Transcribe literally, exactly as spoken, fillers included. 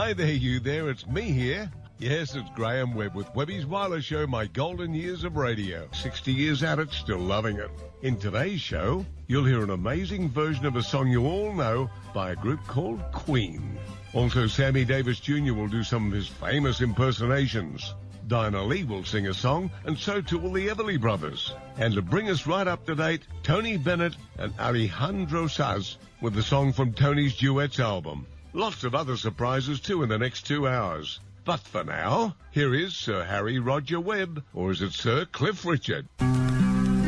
Hi there, you there. It's me here. Yes, it's Graham Webb with Webby's Wireless Show, My Golden Years of Radio. sixty years at it, still loving it. In today's show, you'll hear an amazing version of a song you all know by a group called Queen. Also, Sammy Davis Junior will do some of his famous impersonations. Dinah Lee will sing a song, and so too will the Everly Brothers. And to bring us right up to date, Tony Bennett and Alejandro Sanz with the song from Tony's Duets album. Lots of other surprises too in the next two hours. But for now, here is Sir Harry Roger Webb, or is it Sir Cliff Richard?